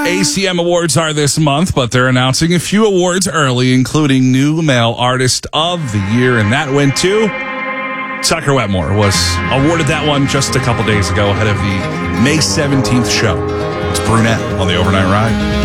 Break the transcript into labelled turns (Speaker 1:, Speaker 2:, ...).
Speaker 1: ACM Awards are this month, but they're announcing a few awards early, including New Male Artist of the Year, and that went to Tucker Wetmore. Was awarded that one just a couple days ago ahead of the May 17th show. It's Brunette on the Overnight Ride.